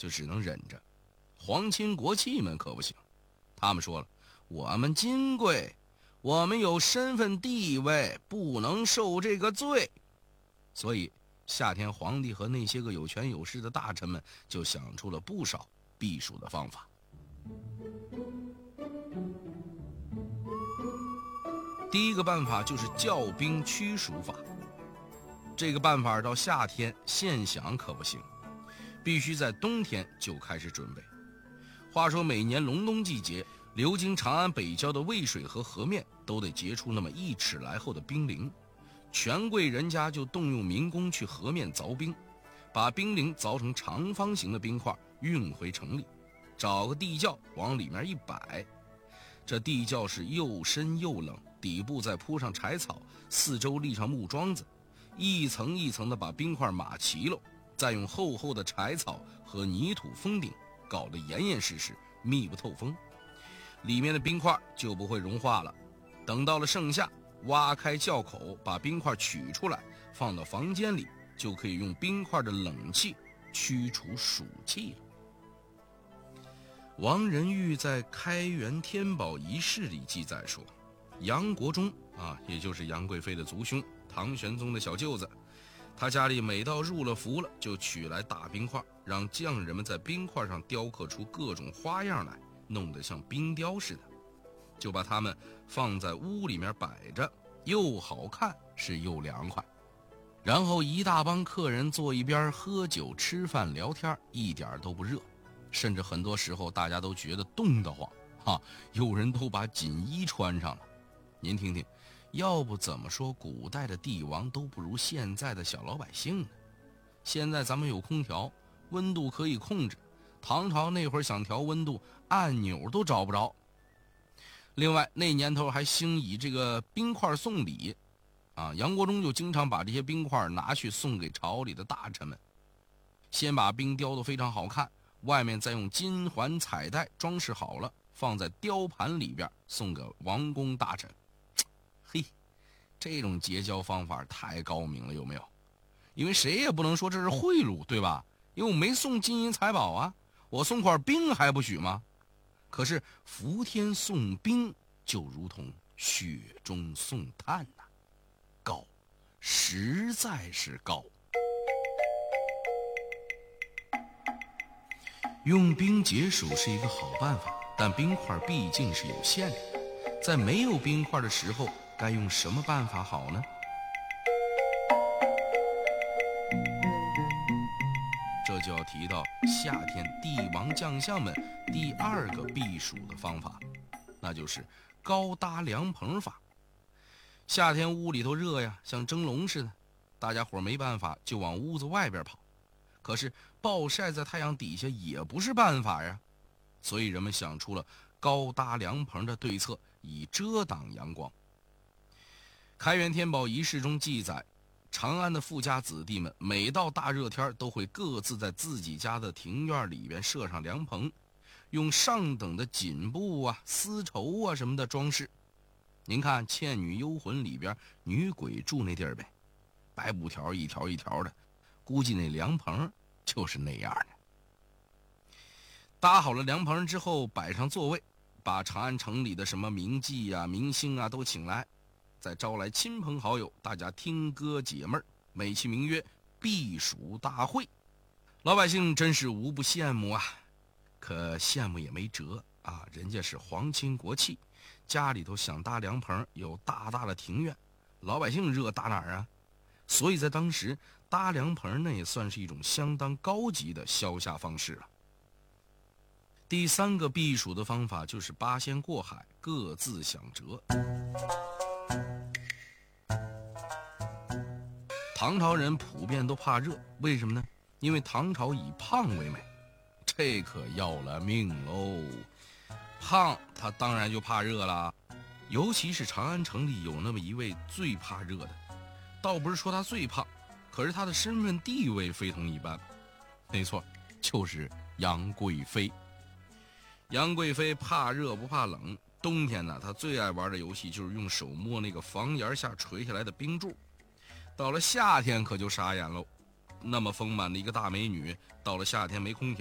就只能忍着。皇亲国戚们可不行，他们说了，我们金贵，我们有身份地位，不能受这个罪。所以夏天皇帝和那些个有权有势的大臣们就想出了不少避暑的方法。第一个办法就是教兵驱暑法。这个办法到夏天现想可不行，必须在冬天就开始准备。话说每年隆冬季节，流经长安北郊的渭水河河面都得结出那么1尺来厚的冰凌，权贵人家就动用民工去河面凿冰，把冰凌凿成长方形的冰块运回城里，找个地窖往里面一摆。这地窖是又深又冷，底部再铺上柴草，四周立上木桩子，一层一层的把冰块码齐了，再用厚厚的柴草和泥土封顶，搞得严严实实，密不透风，里面的冰块就不会融化了。等到了盛夏，挖开窖口，把冰块取出来，放到房间里，就可以用冰块的冷气驱除暑气了。王仁玉在《开元天宝遗事》里记载说，杨国忠也就是杨贵妃的族兄，唐玄宗的小舅子，他家里每到入了伏了，就取来大冰块，让匠人们在冰块上雕刻出各种花样来，弄得像冰雕似的，就把它们放在屋里面摆着，又好看是又凉快。然后一大帮客人坐一边喝酒吃饭聊天，一点都不热，甚至很多时候大家都觉得冻得慌有人都把锦衣穿上了。您听听，要不怎么说古代的帝王都不如现在的小老百姓呢？现在咱们有空调，温度可以控制，唐朝那会儿想调温度，按钮都找不着。另外那年头还兴以这个冰块送礼杨国忠就经常把这些冰块拿去送给朝里的大臣们，先把冰雕得非常好看，外面再用金环彩带装饰好了，放在雕盘里边送给王公大臣。嘿，这种结交方法太高明了，有没有？因为谁也不能说这是贿赂，对吧？因为我没送金银财宝啊，我送块冰还不许吗？可是伏天送冰就如同雪中送炭高，实在是高。用冰解暑是一个好办法，但冰块毕竟是有限的，在没有冰块的时候，该用什么办法好呢？这就要提到夏天帝王将相们第二个避暑的方法，那就是高搭凉棚法。夏天屋里头热呀，像蒸笼似的，大家伙没办法就往屋子外边跑，可是暴晒在太阳底下也不是办法呀，所以人们想出了高搭凉棚的对策，以遮挡阳光。开元天宝遗事中记载，长安的富家子弟们每到大热天都会各自在自己家的庭院里边设上凉棚，用上等的锦布丝绸什么的装饰。您看《倩女幽魂》里边女鬼住那地儿呗，白布条一条一条的，估计那凉棚就是那样的。搭好了凉棚之后，摆上座位，把长安城里的什么名妓明星都请来，再招来亲朋好友，大家听歌解闷，美其名曰避暑大会。老百姓真是无不羡慕可羡慕也没辙人家是皇亲国戚，家里头想搭凉棚，有大大的庭院，老百姓热搭哪儿所以在当时搭凉棚也算是一种相当高级的消夏方式了。第三个避暑的方法就是八仙过海，各自想辙。唐朝人普遍都怕热，为什么呢？因为唐朝以胖为美，这可要了命喽。胖他当然就怕热了，尤其是长安城里有那么一位最怕热的，倒不是说他最胖，可是他的身份地位非同一般。没错，就是杨贵妃。杨贵妃怕热不怕冷，冬天呢，她最爱玩的游戏就是用手摸那个房檐下垂下来的冰柱。到了夏天可就傻眼喽，那么丰满的一个大美女，到了夏天没空调，